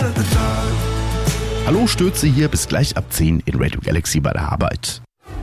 Hallo, Stürze hier, bis gleich ab 10 in Radio Galaxy bei der Arbeit.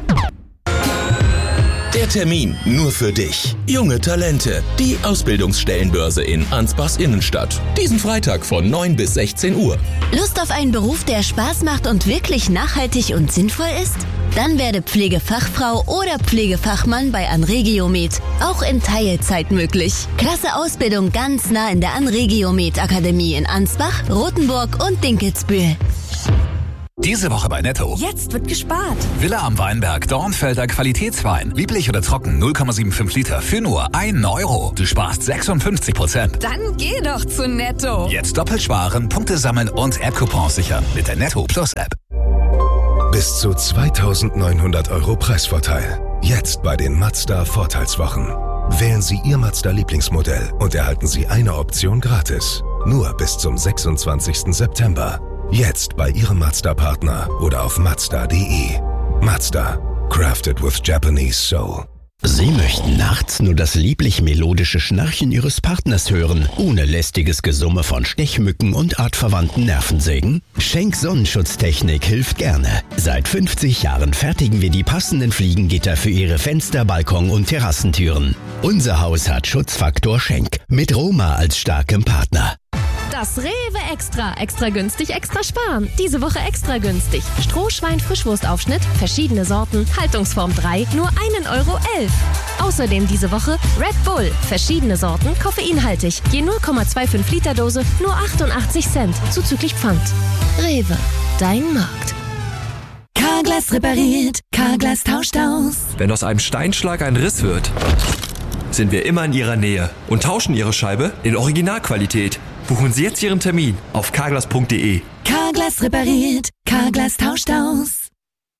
Der Termin nur für dich. Junge Talente. Die Ausbildungsstellenbörse in Ansbachs Innenstadt. Diesen Freitag von 9 bis 16 Uhr. Lust auf einen Beruf, der Spaß macht und wirklich nachhaltig und sinnvoll ist? Dann werde Pflegefachfrau oder Pflegefachmann bei Anregiomed. Auch in Teilzeit möglich. Klasse Ausbildung ganz nah in der Anregiomed Akademie in Ansbach, Rothenburg und Dinkelsbühl. Diese Woche bei Netto. Jetzt wird gespart. Villa am Weinberg, Dornfelder Qualitätswein. Lieblich oder trocken, 0,75 Liter für nur 1 Euro. Du sparst 56%. Dann geh doch zu Netto. Jetzt doppelt sparen, Punkte sammeln und App-Coupons sichern mit der Netto Plus App. Bis zu 2.900 Euro Preisvorteil. Jetzt bei den Mazda Vorteilswochen. Wählen Sie Ihr Mazda Lieblingsmodell und erhalten Sie eine Option gratis. Nur bis zum 26. September. Jetzt bei Ihrem Mazda-Partner oder auf Mazda.de. Mazda. Crafted with Japanese Soul. Sie möchten nachts nur das lieblich-melodische Schnarchen Ihres Partners hören, ohne lästiges Gesumme von Stechmücken und artverwandten Nervensägen? Schenk Sonnenschutztechnik hilft gerne. Seit 50 Jahren fertigen wir die passenden Fliegengitter für Ihre Fenster, Balkon und Terrassentüren. Unser Haus hat Schutzfaktor Schenk mit Roma als starkem Partner. Das Rewe Extra. Extra günstig, extra sparen. Diese Woche extra günstig. Strohschwein-Frischwurstaufschnitt, verschiedene Sorten, Haltungsform 3, nur 1,11 Euro. Außerdem diese Woche Red Bull, verschiedene Sorten, koffeinhaltig. Je 0,25 Liter Dose, nur 88 Cent, zuzüglich Pfand. Rewe, dein Markt. Carglass repariert, Carglass tauscht aus. Wenn aus einem Steinschlag ein Riss wird, sind wir immer in Ihrer Nähe und tauschen Ihre Scheibe in Originalqualität. Buchen Sie jetzt Ihren Termin auf carglass.de. Carglass repariert, Carglass tauscht aus.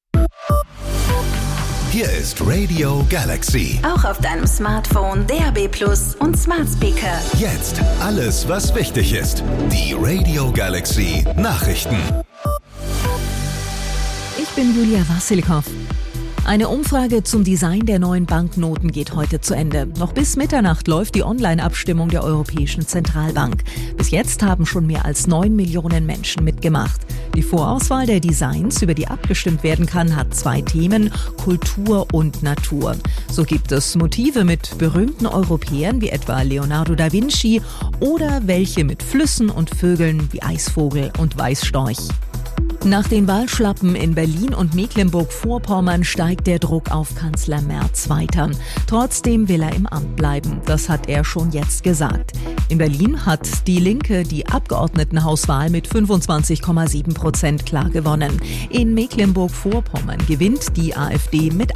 Hier ist Radio Galaxy. Auch auf deinem Smartphone, DAB+ und Smart Speaker. Jetzt alles, was wichtig ist. Die Radio Galaxy Nachrichten. Ich bin Julia Wassilkow. Eine Umfrage zum Design der neuen Banknoten geht heute zu Ende. Noch bis Mitternacht läuft die Online-Abstimmung der Europäischen Zentralbank. Bis jetzt haben schon mehr als 9 Millionen Menschen mitgemacht. Die Vorauswahl der Designs, über die abgestimmt werden kann, hat 2 Themen: Kultur und Natur. So gibt es Motive mit berühmten Europäern wie etwa Leonardo da Vinci oder welche mit Flüssen und Vögeln wie Eisvogel und Weißstorch. Nach den Wahlschlappen in Berlin und Mecklenburg-Vorpommern steigt der Druck auf Kanzler Merz weiter. Trotzdem will er im Amt bleiben. Das hat er schon jetzt gesagt. In Berlin hat die Linke die Abgeordnetenhauswahl mit 25,7% klar gewonnen. In Mecklenburg-Vorpommern gewinnt die AfD mit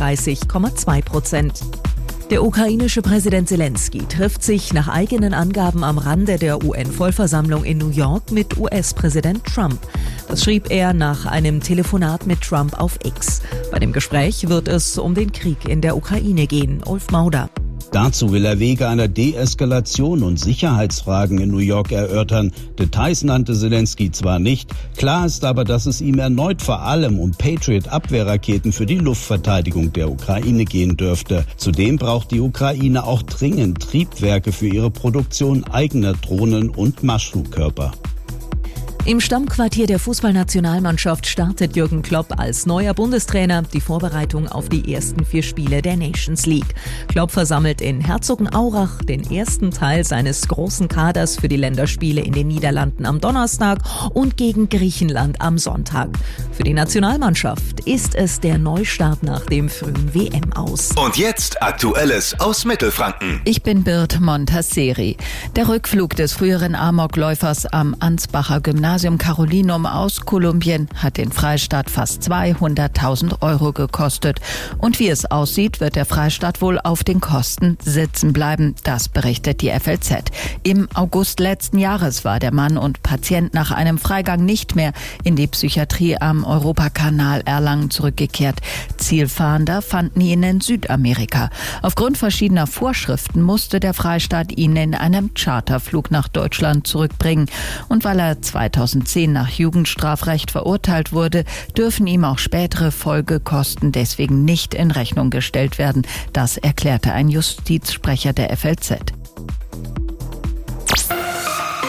38,2%. Der ukrainische Präsident Zelensky trifft sich nach eigenen Angaben am Rande der UN-Vollversammlung in New York mit US-Präsident Trump. Das schrieb er nach einem Telefonat mit Trump auf X. Bei dem Gespräch wird es um den Krieg in der Ukraine gehen. Ulf Mauder. Dazu will er Wege einer Deeskalation und Sicherheitsfragen in New York erörtern. Details nannte Zelensky zwar nicht, klar ist aber, dass es ihm erneut vor allem um Patriot-Abwehrraketen für die Luftverteidigung der Ukraine gehen dürfte. Zudem braucht die Ukraine auch dringend Triebwerke für ihre Produktion eigener Drohnen und Marschflugkörper. Im Stammquartier der Fußballnationalmannschaft startet Jürgen Klopp als neuer Bundestrainer die Vorbereitung auf die ersten 4 Spiele der Nations League. Klopp versammelt in Herzogenaurach den ersten Teil seines großen Kaders für die Länderspiele in den Niederlanden am Donnerstag und gegen Griechenland am Sonntag. Für die Nationalmannschaft ist es der Neustart nach dem frühen WM-Aus. Und jetzt Aktuelles aus Mittelfranken. Ich bin Bird Montasseri. Der Rückflug des früheren Amokläufers am Ansbacher Gymnasium Carolinum aus Kolumbien hat den Freistaat fast 200.000 Euro gekostet. Und wie es aussieht, wird der Freistaat wohl auf den Kosten sitzen bleiben. Das berichtet die FLZ. Im August letzten Jahres war der Mann und Patient nach einem Freigang nicht mehr in die Psychiatrie am Europakanal Erlangen zurückgekehrt. Zielfahnder fanden ihn in Südamerika. Aufgrund verschiedener Vorschriften musste der Freistaat ihn in einem Charterflug nach Deutschland zurückbringen. Und weil er 2010 nach Jugendstrafrecht verurteilt wurde, dürfen ihm auch spätere Folgekosten deswegen nicht in Rechnung gestellt werden. Das erklärte ein Justizsprecher der FLZ.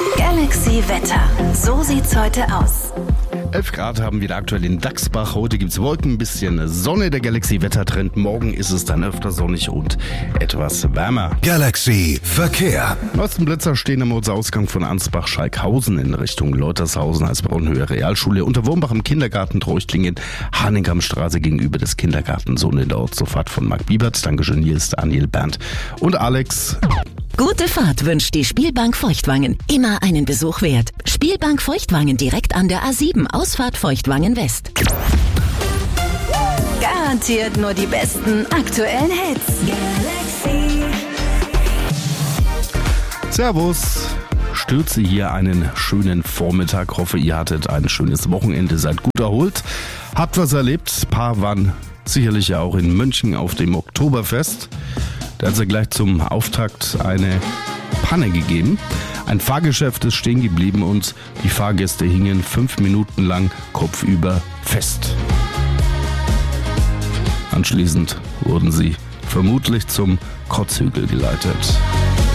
Galaxy Wetter. So sieht's heute aus. 11 Grad haben wir aktuell in Dachsbach. Heute gibt's Wolken, ein bisschen Sonne. Der Galaxy-Wettertrend. Morgen ist es dann öfter sonnig und etwas wärmer. Galaxy Verkehr. Ostenblitzer stehen am Ortsausgang von Ansbach-Schalkhausen in Richtung Leutershausen als Braunhöhe Realschule. Unter Wurmbach im Kindergarten Treuchtlingen, Haninghamstraße gegenüber des Kindergartens und in der Ortszuffahrt von Marc Biebert. Dankeschön, hier ist Daniel, Bernd und Alex. Gute Fahrt wünscht die Spielbank Feuchtwangen. Immer einen Besuch wert. Spielbank Feuchtwangen direkt an der A7, Ausfahrt Feuchtwangen West. Garantiert nur die besten aktuellen Hits. Galaxy. Servus. Stürze hier einen schönen Vormittag. Hoffe, ihr hattet ein schönes Wochenende, seid gut erholt. Habt was erlebt. Ein paar waren sicherlich ja auch in München auf dem Oktoberfest. Da hat es ja gleich zum Auftakt eine Panne gegeben. Ein Fahrgeschäft ist stehen geblieben und die Fahrgäste hingen 5 Minuten lang kopfüber fest. Anschließend wurden sie vermutlich zum Kotzhügel geleitet.